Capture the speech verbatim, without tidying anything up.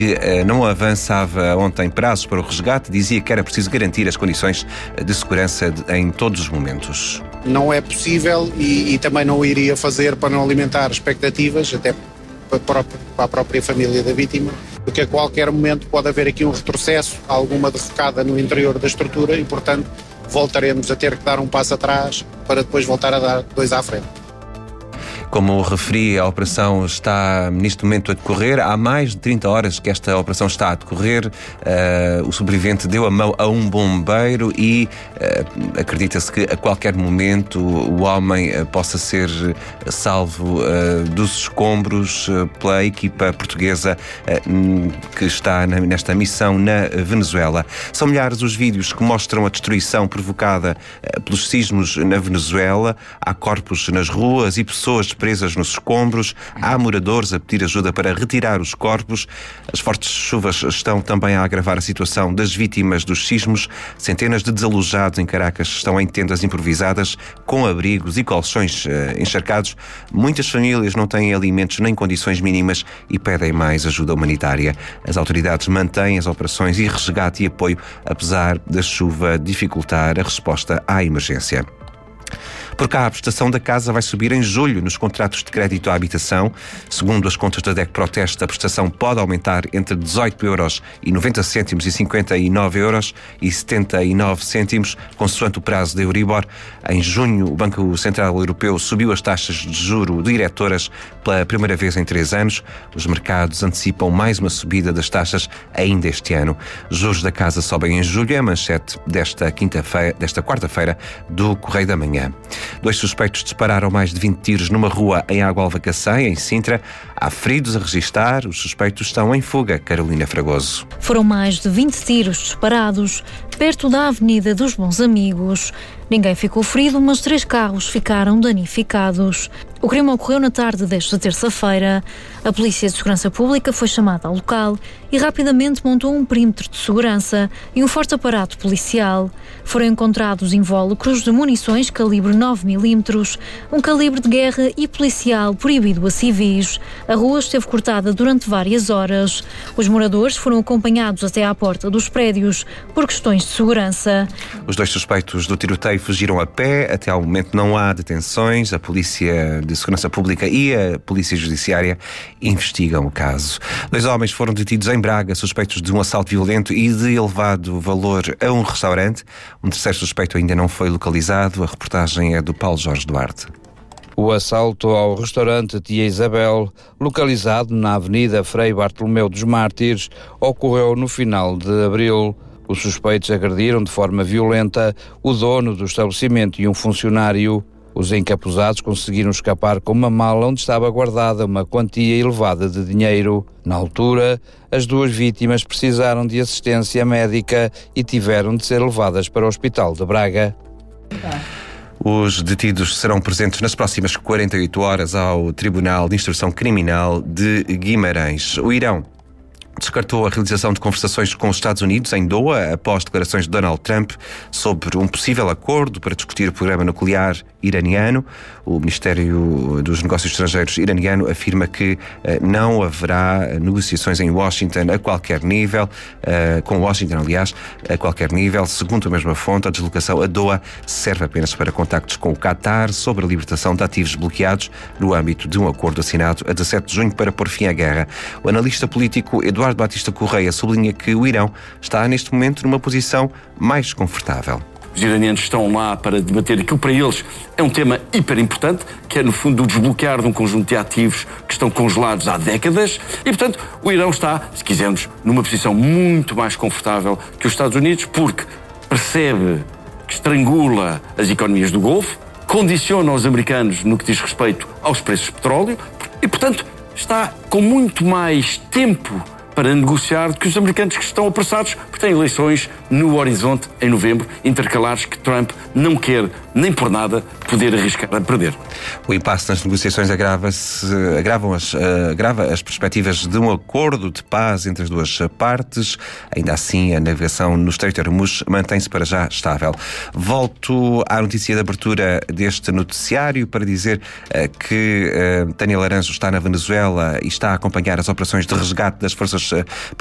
Não avançava ontem prazos para o resgate, dizia que era preciso garantir as condições de segurança em todos os momentos. Não é possível e, e também não o iria fazer para não alimentar expectativas, até para a própria família da vítima, porque a qualquer momento pode haver aqui um retrocesso, alguma derrocada no interior da estrutura e, portanto, voltaremos a ter que dar um passo atrás para depois voltar a dar dois à frente. Como referi, a operação está neste momento a decorrer. Há mais de trinta horas que esta operação está a decorrer. Uh, o sobrevivente deu a mão a um bombeiro e uh, acredita-se que a qualquer momento o homem uh, possa ser salvo uh, dos escombros uh, pela equipa portuguesa uh, que está na, nesta missão na Venezuela. São milhares os vídeos que mostram a destruição provocada uh, pelos sismos na Venezuela. Há corpos nas ruas e pessoas presas nos escombros. Há moradores a pedir ajuda para retirar os corpos. As fortes chuvas estão também a agravar a situação das vítimas dos sismos. Centenas de desalojados em Caracas estão em tendas improvisadas, com abrigos e colchões uh, encharcados. Muitas famílias não têm alimentos nem condições mínimas e pedem mais ajuda humanitária. As autoridades mantêm as operações e resgate e apoio, apesar da chuva dificultar a resposta à emergência. Por cá, a prestação da casa vai subir em julho nos contratos de crédito à habitação. Segundo as contas da D E C Proteste, a prestação pode aumentar entre dezoito euros e noventa cêntimos e cinquenta e nove euros e setenta e nove cêntimos, consoante o prazo da Euribor. Em junho, o Banco Central Europeu subiu as taxas de juro diretoras pela primeira vez em três anos. Os mercados antecipam mais uma subida das taxas ainda este ano. Juros da casa sobem em julho, é a manchete desta quinta-feira, desta quarta-feira do Correio da Manhã. Dois suspeitos dispararam mais de vinte tiros numa rua em Água Alvacacém, em Sintra. Há feridos a registar. Os suspeitos estão em fuga. Carolina Fragoso. Foram mais de vinte tiros disparados perto da Avenida dos Bons Amigos. Ninguém ficou ferido, mas três carros ficaram danificados. O crime ocorreu na tarde desta terça-feira. A Polícia de Segurança Pública foi chamada ao local e rapidamente montou um perímetro de segurança e um forte aparato policial. Foram encontrados invólucros de munições calibre nove milímetros, um calibre de guerra e policial proibido a civis. A rua esteve cortada durante várias horas. Os moradores foram acompanhados até à porta dos prédios por questões de segurança. Os dois suspeitos do tiroteio fugiram a pé. Até ao momento não há detenções. A Polícia de Segurança Pública e a Polícia Judiciária investigam o caso. Dois homens foram detidos em Braga, suspeitos de um assalto violento e de elevado valor a um restaurante. Um terceiro suspeito ainda não foi localizado. A reportagem é do Paulo Jorge Duarte. O assalto ao restaurante Tia Isabel, localizado na Avenida Frei Bartolomeu dos Mártires, ocorreu no final de abril. Os suspeitos agrediram de forma violenta o dono do estabelecimento e um funcionário. Os encapuzados conseguiram escapar com uma mala onde estava guardada uma quantia elevada de dinheiro. Na altura, as duas vítimas precisaram de assistência médica e tiveram de ser levadas para o Hospital de Braga. Os detidos serão presentes nas próximas quarenta e oito horas ao Tribunal de Instrução Criminal de Guimarães. O Irão descartou a realização de conversações com os Estados Unidos em Doha após declarações de Donald Trump sobre um possível acordo para discutir o programa nuclear iraniano. O Ministério dos Negócios Estrangeiros iraniano afirma que uh, não haverá negociações em Washington a qualquer nível, uh, com Washington, aliás, a qualquer nível. Segundo a mesma fonte, a deslocação a Doha serve apenas para contactos com o Qatar sobre a libertação de ativos bloqueados no âmbito de um acordo assinado a dezassete de junho para pôr fim à guerra. O analista político Eduardo Batista Correia sublinha que o Irão está neste momento numa posição mais confortável. Os iranianos estão lá para debater aquilo para eles é um tema hiper importante, que é no fundo o desbloquear de um conjunto de ativos que estão congelados há décadas e, portanto, o Irão está, se quisermos, numa posição muito mais confortável que os Estados Unidos, porque percebe que estrangula as economias do Golfo, condiciona os americanos no que diz respeito aos preços de petróleo e, portanto, está com muito mais tempo para negociar do que os americanos, que estão apressados porque têm eleições no horizonte em novembro, intercalares que Trump não quer, nem por nada, poder arriscar a perder. O impasse nas negociações agrava-se, agravam as, agrava as perspectivas de um acordo de paz entre as duas partes. Ainda assim, a navegação no Estreito de Hormuz mantém-se para já estável. Volto à notícia de abertura deste noticiário para dizer uh, que uh, Tânia Laranjo está na Venezuela e está a acompanhar as operações de resgate das forças mas